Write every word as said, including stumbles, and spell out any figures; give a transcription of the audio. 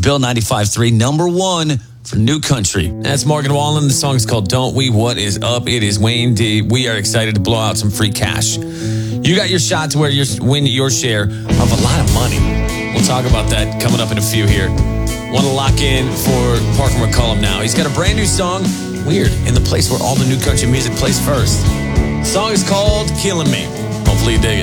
Bill ninety-five point three, number one for New Country. That's Morgan Wallen. The song is called Don't We? What is up? It is Wayne D. We are excited to blow out some free cash. You got your shot to where you win your share of a lot of money. We'll talk about that coming up in a few here. Want to lock in for Parker McCollum now. He's got a brand new song, weird, in the place where all the New Country music plays first. The song is called Killing Me. Hopefully you dig it.